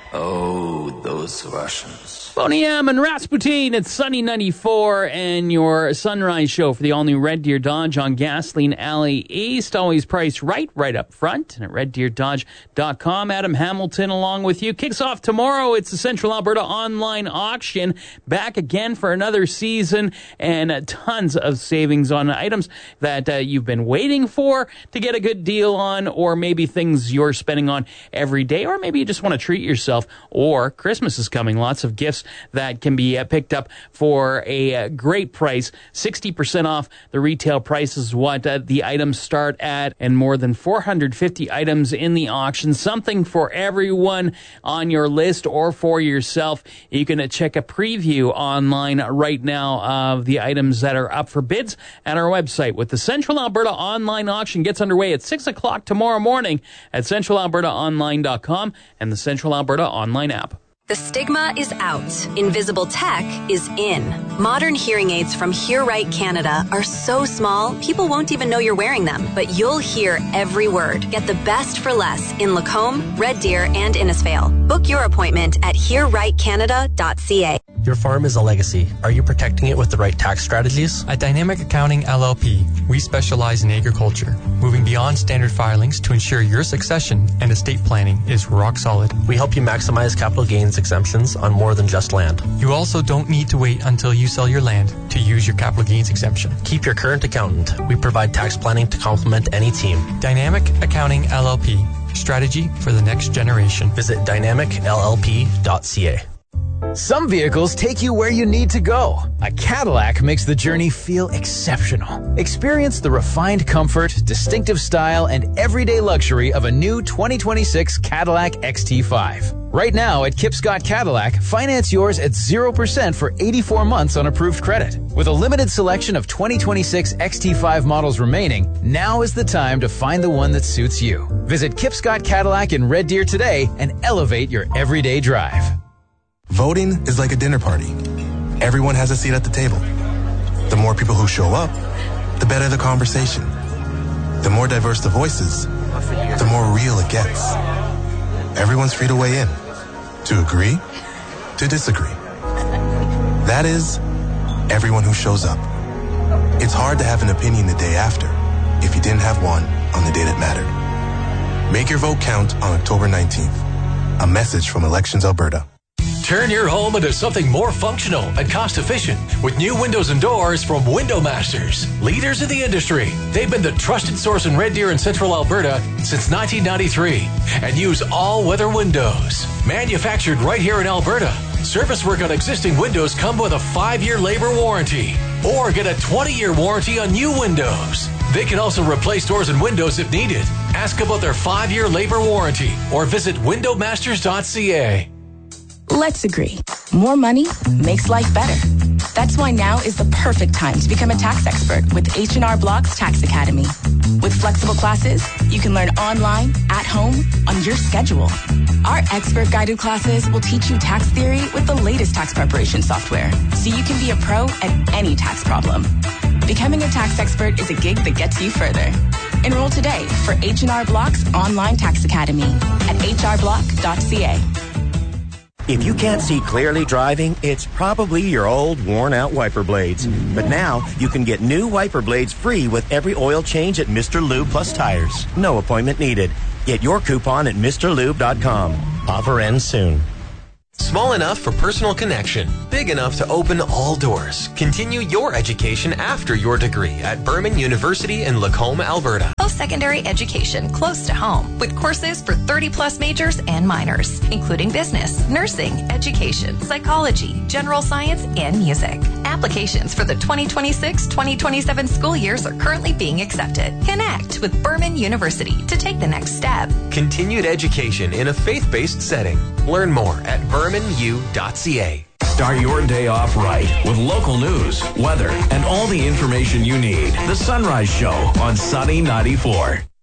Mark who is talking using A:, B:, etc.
A: Oh, those Russians.
B: Boney M and Rasputin at Sunny 94 and your sunrise show for the all-new Red Deer Dodge on Gasoline Alley East. Always priced right up front. And at reddeerdodge.com, Adam Hamilton along with you. Kicks off tomorrow. It's the Central Alberta Online Auction. Back again for another season and tons of savings on items that you've been waiting for to get a good deal on, or maybe things you're spending on every day, or maybe you just want to treat yourself, or Christmas is coming. Lots of gifts that can be picked up for a great price. 60% off the retail price is what the items start at, and more than 450 items in the auction. Something for everyone on your list or for yourself. You can check a preview online right now of the items that are up for bids at our website. With the Central Alberta Online Auction gets underway at 6 o'clock tomorrow morning at centralalbertaonline.com and the Central Alberta Online app.
C: The stigma is out. Invisible tech is in. Modern hearing aids from Hear Right Canada are so small, people won't even know you're wearing them. But you'll hear every word. Get the best for less in Lacombe, Red Deer, and Innisfail. Book your appointment at hearrightcanada.ca.
D: Your farm is a legacy. Are you protecting it with the right tax strategies?
E: At Dynamic Accounting LLP, we specialize in agriculture, moving beyond standard filings to ensure your succession and estate planning is rock solid.
D: We help you maximize capital gains exemptions on more than just land.
E: You also don't need to wait until you sell your land to use your capital gains exemption.
D: Keep your current accountant. We provide tax planning to complement any team.
E: Dynamic Accounting LLP, strategy for the next generation.
D: Visit dynamicllp.ca.
F: Some vehicles take you where you need to go. A Cadillac makes the journey feel exceptional. Experience the refined comfort, distinctive style, and everyday luxury of a new 2026 Cadillac XT5. Right now at Kip Scott Cadillac, finance yours at 0% for 84 months on approved credit. With a limited selection of 2026 XT5 models remaining, now is the time to find the one that suits you. Visit Kip Scott Cadillac in Red Deer today and elevate your everyday drive.
G: Voting is like a dinner party. Everyone has a seat at the table. The more people who show up, the better the conversation. The more diverse the voices, the more real it gets. Everyone's free to weigh in, to agree, to disagree. That is, everyone who shows up. It's hard to have an opinion the day after if you didn't have one on the day that mattered. Make your vote count on October 19th. A message from Elections Alberta.
H: Turn your home into something more functional and cost-efficient with new windows and doors from Window Masters, leaders in the industry. They've been the trusted source in Red Deer and Central Alberta since 1993 and use all-weather windows. Manufactured right here in Alberta. Service work on existing windows come with a 5-year labor warranty or get a 20-year warranty on new windows. They can also replace doors and windows if needed. Ask about their 5-year labor warranty or visit windowmasters.ca.
I: Let's agree. More money makes life better. That's why now is the perfect time to become a tax expert with H&R Block's Tax Academy. With flexible classes, you can learn online, at home, on your schedule. Our expert-guided classes will teach you tax theory with the latest tax preparation software, so you can be a pro at any tax problem. Becoming a tax expert is a gig that gets you further. Enroll today for H&R Block's online tax academy at hrblock.ca.
J: If you can't see clearly driving, it's probably your old, worn-out wiper blades. But now, you can get new wiper blades free with every oil change at Mr. Lube Plus Tires. No appointment needed. Get your coupon at MrLube.com. Offer ends soon.
K: Small enough for personal connection, big enough to open all doors. Continue your education after your degree at Berman University in Lacombe, Alberta.
L: Post-secondary education close to home with courses for 30-plus majors and minors, including business, nursing, education, psychology, general science, and music. Applications for the 2026-2027 school years are currently being accepted. Connect with Berman University to take the next step.
K: Continued education in a faith-based setting. Learn more at bermanu.ca.
M: Start your day off right with local news, weather, and all the information you need. The Sunrise Show on Sunny 94.